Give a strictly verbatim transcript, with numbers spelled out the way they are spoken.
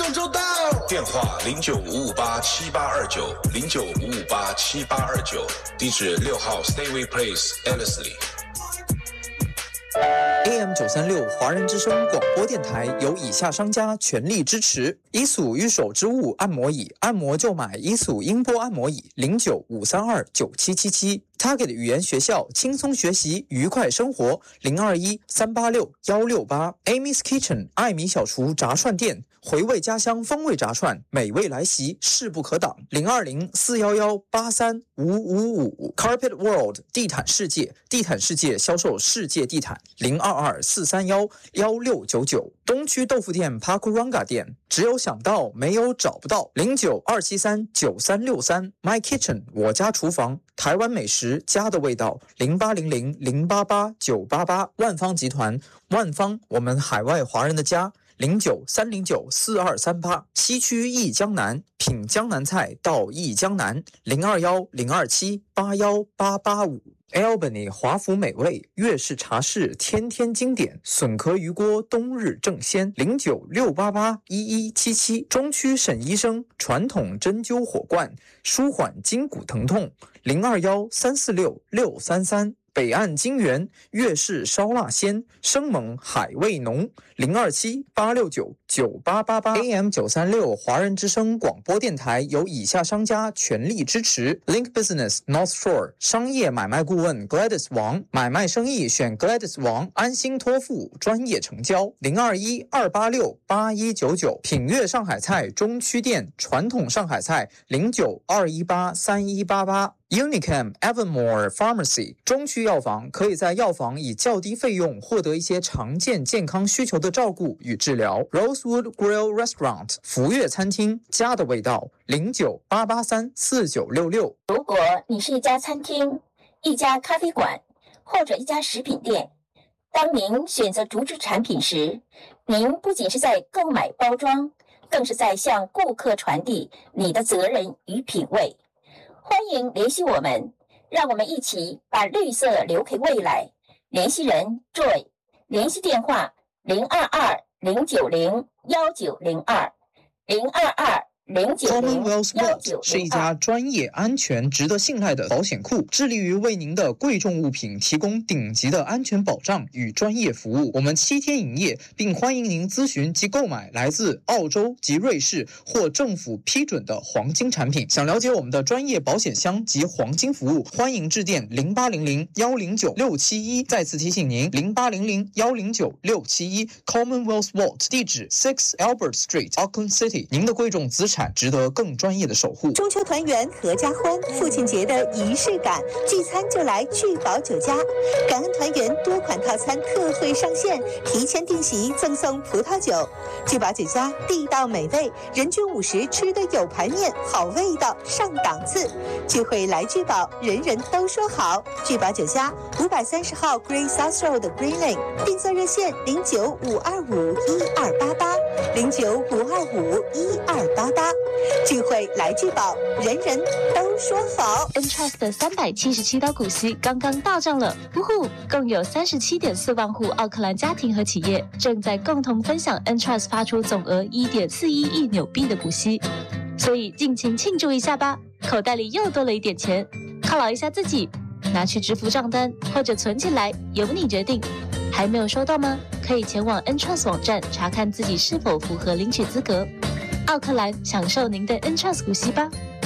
广州到。电话零九五五八七八二九零九五五八七八二九，地址六号 Stayway Place，Ellerslie。A M 九三六华人之声广播电台由以下商家全力支持：伊索御手之物按摩椅，按摩就买伊索音波按摩椅，零九五三二九七七七。Target 语言学校，轻松学习，愉快生活，零二一三八六幺六八。Amy's Kitchen 艾米小厨炸串店，回味家乡风味炸串，美味来袭，势不可挡。零二零四幺幺八三五五五。Carpet World 地毯世界，地毯世界销售世界地毯，零二二四三幺幺六九九。东区豆腐店 Pakuranga 店，只有想到没有找不到，零九二七三九三六三。My Kitchen 我家厨房，台湾美食家的味道，零八零零零八八九八八。万方集团，万方我们海外华人的家，零九三零九四二三八。西区忆江南，品江南菜到忆江南，零二幺零二七八幺八八五。Albany 华府美味粤式茶室，天天经典，笋壳鱼锅冬日正鲜，零九六八八一一七七。中区沈医生传统针灸火罐，舒缓筋骨疼痛，零二幺三四六六三三。北岸金源粤式烧腊鲜，生猛海味浓，零二七八六九九八八八。A M 九三六华人之声广播电台由以下商家全力支持 ：Link Business North Shore 商业买卖顾问 Gladys 王，买卖生意选 Gladys 王，安心托付，专业成交，零二一二八六八一九九。品悦上海菜中区店，传统上海菜，零九二一八三一八八。Unicam Evermore Pharmacy 中区药房，可以在药房以较低费用获得一些常见健康需求的照顾与治疗。Rosewood Grill Restaurant 福悦餐厅，家的味道，零九八八三四九六六。 如果你是一家餐厅、一家咖啡馆或者一家食品店，当您选择竹制产品时，您不仅是在购买包装，更是在向顾客传递你的责任与品味。欢迎联系我们，让我们一起把绿色留给未来。联系人 Joy， 联系电话零二二零九零幺九零二零二二。 Commonwealth Vault 是一家专业、安全、值得信赖的保险库，致力于为您的贵重物品提供顶级的安全保障与专业服务。我们七天营业，并欢迎您咨询及购买来自澳洲及瑞士或政府批准的黄金产品。想了解我们的专业保险箱及黄金服务，欢迎致电零八零零幺零九六七一。再次提醒您，零八零零幺零九六七一 Commonwealth Vault， 地址 Six Albert Street，Auckland City。您的贵重资产值得更专业的守护。 中秋团圆合家欢，父亲节的仪式感，聚餐就来聚宝酒家。感恩团圆多款套餐特惠上线，提前订席赠送葡萄酒。聚宝酒家地道美味，人均五十吃的有排面，好味道上档次。聚会来聚宝，人人都说好。聚宝酒家五百三十号 Grey South Road Green Lane， 订座热线零九五二五一二八八零九五二五一二八八。聚会来聚宝，人人都说好。 Entrust 的三百七十七刀股息刚刚到账了，呼呼！共有三十七点四万户奥克兰家庭和企业正在共同分享 Entrust 发出总额一点四一亿纽币的股息，所以尽情庆祝一下吧！口袋里又多了一点钱，犒劳一下自己，拿去支付账单或者存起来，由你决定。还没有收到吗？可以前往 Entrust 网站查看自己是否符合领取资格。奥克兰，享受您的 Entrust 股息吧。